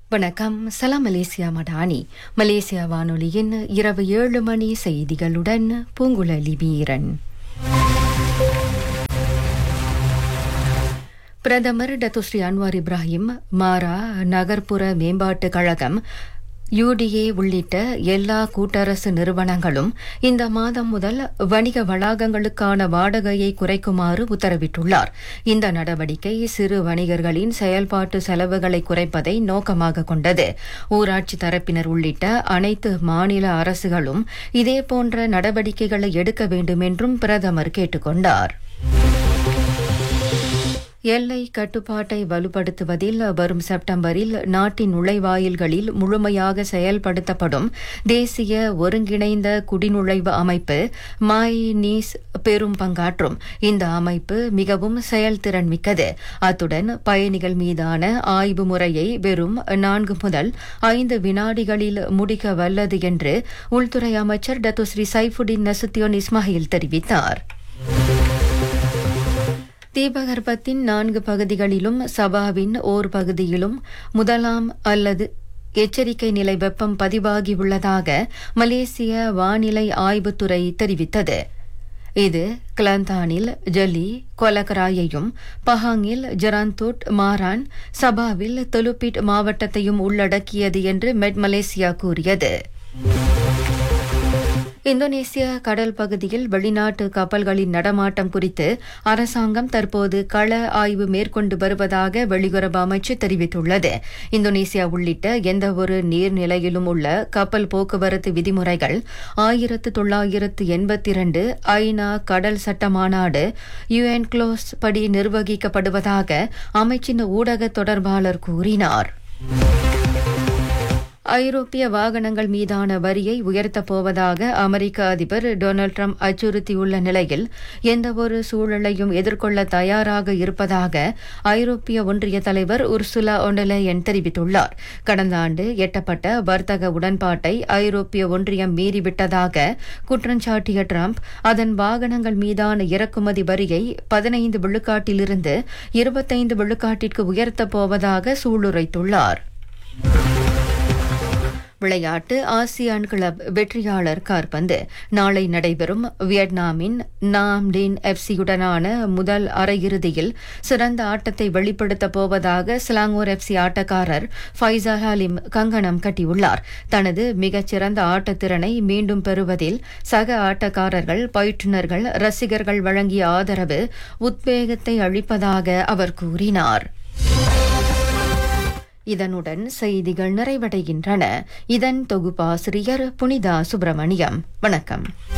வணக்கம். சலாம் Malaysia Madani. Malaysia வானொலியின் இரவு 7 மணி செய்திகளுடன் பூங்குழலி வீரன். பிரதமர் டத்துஸ்ரீ அன்வார் இப்ராஹிம் மாரா நகர்ப்புற மேம்பாட்டு கழகம் UDA உள்ளிட்ட எல்லா கூட்டரசு நிறுவனங்களும் இந்த மாதம் முதல் வணிக வளாகங்களுக்கான வாடகையை குறைக்குமாறு உத்தரவிட்டுள்ளார். இந்த நடவடிக்கை சிறு வணிகர்களின் செயல்பாட்டு செலவுகளை குறைப்பதை நோக்கமாக கொண்டது. ஊராட்சி தரப்பினர் உள்ளிட்ட அனைத்து மாநில அரசுகளும் இதேபோன்ற நடவடிக்கைகளை எடுக்க வேண்டும் என்றும் பிரதமர் கேட்டுக் கொண்டார். எல்லை கட்டுப்பாட்டை வலுப்படுத்துவதில் வரும் செப்டம்பரில் நாட்டின் நுழைவாயில்களில் முழுமையாக செயல்படுத்தப்படும் தேசிய ஒருங்கிணைந்த குடிநுழைவு அமைப்பு மாய் நீஸ் பெரும் பங்காற்றும். இந்த அமைப்பு மிகவும் செயல்திறன் மிக்கது. அத்துடன் பயணிகள் மீதான ஆய்வு முறையை வெறும் 4 முதல் 5 வினாடிகளில் முடிக்க வல்லது என்று உள்துறை அமைச்சர் டத்துஸ்ரீ சைஃபுடின் நசுத்தியோன் இஸ்மாயில் தெரிவித்தார். தீபகற்பத்தின் 4 பகுதிகளிலும் சபாவின் ஓர் பகுதியிலும் முதலாம் அல்லது எச்சரிக்கை நிலை வெப்பம் பதிவாகியுள்ளதாக மலேசிய வானிலை ஆய்வுத்துறை தெரிவித்தது. இது கிளாந்தானில் ஜலி கொலகராயையும், பஹாங்கில் ஜராந்தோட் மாரான், சபாவில் தொலுப்பிட் மாவட்டத்தையும் உள்ளடக்கியது என்று மெட் மலேசியா கூறியது. இந்தோனேசிய கடல் பகுதியில் வெளிநாட்டு கப்பல்களின் நடமாட்டம் குறித்து அரசாங்கம் தற்போது கள ஆய்வு மேற்கொண்டு வருவதாக வெளியுறவு அமைச்சு தெரிவித்துள்ளது. இந்தோனேசியா உள்ளிட்ட எந்தவொரு நீர்நிலையிலும் உள்ள கப்பல் போக்குவரத்து விதிமுறைகள் 1982 ஐநா கடல் சட்ட மாநாடு UNCLOS படி நிர்வகிக்கப்படுவதாக அமைச்சின் ஊடக தொடர்பாளர் கூறினார். ஐரோப்பிய வாகனங்கள் மீதான வரியை உயர்த்தப் போவதாக அமெரிக்க அதிபர் டொனால்டு டிரம்ப் அச்சுறுத்தியுள்ள நிலையில் எந்தவொரு சூழலையும் எதிர்கொள்ள தயாராக இருப்பதாக ஐரோப்பிய ஒன்றிய தலைவர் உர்சுலா ஒண்டர்லேயன் தெரிவித்துள்ளார். கடந்த ஆண்டு எட்டப்பட்ட வர்த்தக உடன்பாட்டை ஐரோப்பிய ஒன்றியம் மீறிவிட்டதாக குற்றஞ்சாட்டிய டிரம்ப் அதன் வாகனங்கள் மீதான இறக்குமதி வரியை 15 விழுக்காட்டிலிருந்து 25 விழுக்காட்டிற்கு உயர்த்தப் போவதாக சூளுரைத்துள்ளார். விளையாட்டு. ஆசியான் கிளப் வெற்றியாளர் காற்பந்து நாளை நடைபெறும் வியட்நாமின் நாம் டின் FC-யுடனான முதல் அரையிறுதியில் சிறந்த ஆட்டத்தை வெளிப்படுத்தப் போவதாக ஸ்லாங்கூர் FC ஆட்டக்காரர் ஃபைசல் ஹலீம் கங்கணம் கட்டியுள்ளார். தனது மிகச்சிறந்த ஆட்டத்திறனை மீண்டும் பெறுவதில் சக ஆட்டக்காரர்கள், பயிற்றுநர்கள், ரசிகர்கள் வழங்கிய ஆதரவு உத்வேகத்தை அளிப்பதாக அவர் கூறினார். இதனுடன் செய்திகள் நிறைவடைகின்றன. இதன் தொகுப்பாசிரியர் புனிதா சுப்பிரமணியம். வணக்கம்.